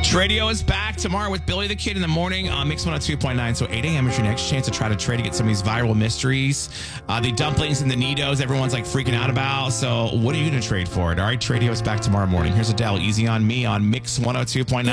Tradio is back tomorrow with Billy the Kid in the morning on Mix 102.9. So 8 a.m. is your next chance to try to trade to get some of these viral mysteries. The dumplings and the Nidos, everyone's like freaking out about. So what are you going to trade for it? All right, Tradio is back tomorrow morning. Here's Adele, Easy on Me on Mix 102.9.